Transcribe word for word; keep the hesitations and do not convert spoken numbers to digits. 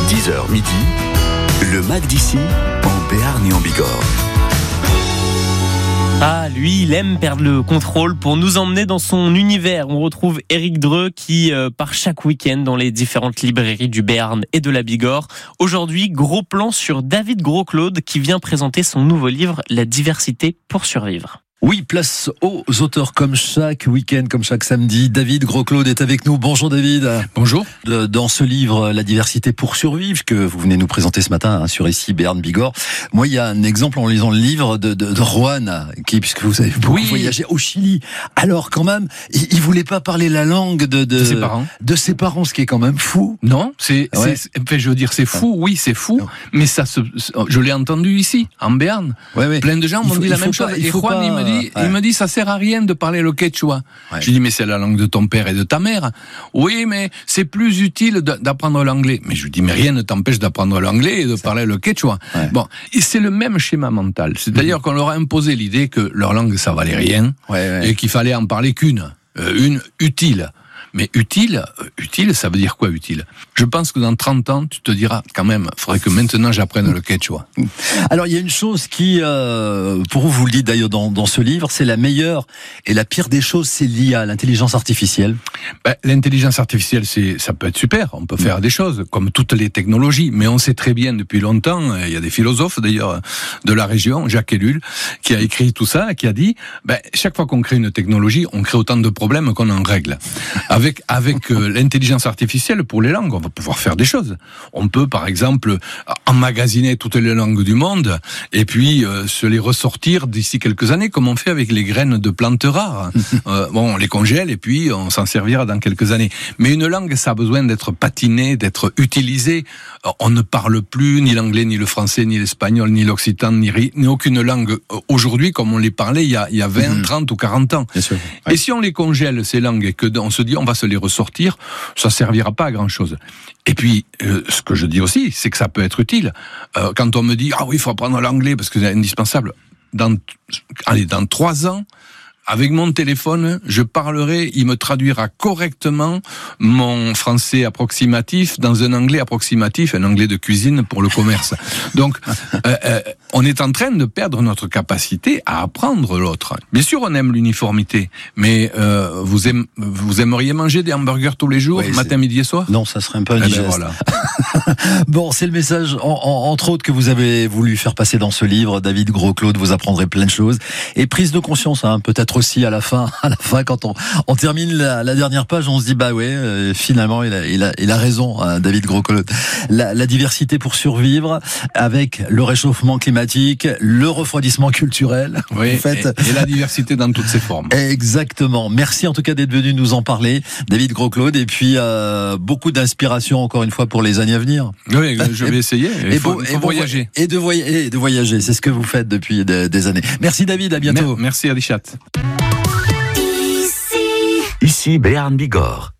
dix heures midi, le Mac d'ici en Béarn et en Bigorre. Ah, lui, il aime perdre le contrôle pour nous emmener dans son univers. On retrouve Éric Dreux qui euh, part chaque week-end dans les différentes librairies du Béarn et de la Bigorre. Aujourd'hui, gros plan sur David Gros-Claude qui vient présenter son nouveau livre « La diversité pour survivre ». Oui, place aux auteurs comme chaque week-end, comme chaque samedi. David Gros-Claude est avec nous. Bonjour David. Bonjour. De, dans ce livre, La diversité pour survivre, que vous venez nous présenter ce matin hein, sur ici Béarn Bigorre. Moi, il y a un exemple en lisant le livre de, de, de Juan, qui, puisque vous avez beaucoup oui. voyagé au Chili. Alors quand même, il, il voulait pas parler la langue de, de, de ses parents. De ses parents, ce qui est quand même fou. Non, c'est, ouais. c'est enfin, je veux dire, c'est fou. Oui, c'est fou. Non. Mais ça se, je l'ai entendu ici, en Béarn. Ouais, ouais. Plein de gens m'ont dit la même chose. Pas, et Juan, pas... il me dit, ouais. il me dit, ça sert à rien de parler le quechua. Ouais. Je dis, mais c'est la langue de ton père et de ta mère. Oui, mais c'est plus utile d'apprendre l'anglais. Mais je lui dis, mais rien ne t'empêche d'apprendre l'anglais et de parler le quechua. Ouais. Bon, et c'est le même schéma mental. C'est-à-dire mmh. qu'on leur a imposé l'idée que leur langue, ça valait rien. Ouais, ouais. Et qu'il fallait en parler qu'une. Euh, une utile. Mais utile, utile, ça veut dire quoi utile ? Je pense que dans trente ans, tu te diras quand même, il faudrait que maintenant j'apprenne le quechua. Alors il y a une chose qui, euh, pour vous, vous le dites d'ailleurs dans, dans ce livre, c'est la meilleure et la pire des choses, c'est l'I A, l'intelligence artificielle. Ben, l'intelligence artificielle, c'est, ça peut être super, on peut faire mmh. des choses, comme toutes les technologies, mais on sait très bien depuis longtemps, il y a des philosophes d'ailleurs de la région, Jacques Ellul, qui a écrit tout ça, qui a dit, ben, chaque fois qu'on crée une technologie, on crée autant de problèmes qu'on en règle. Avec, avec euh, l'intelligence artificielle pour les langues, on va pouvoir faire des choses. On peut, par exemple, emmagasiner toutes les langues du monde et puis euh, se les ressortir d'ici quelques années, comme on fait avec les graines de plantes rares. euh, bon, on les congèle et puis on s'en servira dans quelques années. Mais une langue, ça a besoin d'être patinée, d'être utilisée. On ne parle plus ni l'anglais, ni le français, ni l'espagnol, ni l'occitan, ni, ni aucune langue aujourd'hui comme on les parlait il y a, il y a vingt, trente ou quarante ans. Bien sûr. Et si on les congèle, ces langues, et que on se dit on va se les ressortir, ça servira pas à grand chose. Et puis, euh, ce que je dis aussi, c'est que ça peut être utile. Euh, quand on me dit, ah oui, il faut apprendre l'anglais parce que c'est indispensable. Dans, allez, dans trois ans, avec mon téléphone, je parlerai, il me traduira correctement mon français approximatif dans un anglais approximatif, un anglais de cuisine pour le commerce. Donc, euh, euh, on est en train de perdre notre capacité à apprendre l'autre. Bien sûr, on aime l'uniformité, mais euh, vous, aime, vous aimeriez manger des hamburgers tous les jours, oui, matin, midi et soir ? Non, ça serait un peu indigeste. Eh ben voilà. Bon, c'est le message, en, en, entre autres, que vous avez voulu faire passer dans ce livre. David Gros-Claude, vous apprendrez plein de choses. Et prise de conscience, hein, peut-être aussi à la fin, à la fin quand on, on termine la, la dernière page, on se dit bah ouais, euh, finalement il a, il a, il a raison, hein, David Gros-Claude. La, la diversité pour survivre avec le réchauffement climatique, le refroidissement culturel. Oui, en fait, et, et la diversité dans toutes ses formes. Exactement. Merci en tout cas d'être venu nous en parler, David Gros-Claude, et puis euh, beaucoup d'inspiration encore une fois pour les années à venir. Oui, je vais essayer. Il et, faut, bon, il faut et voyager. Et de, voy- et de voyager, c'est ce que vous faites depuis des, des années. Merci David, à bientôt. Merci Alichat. Ici Béarn Bigorre.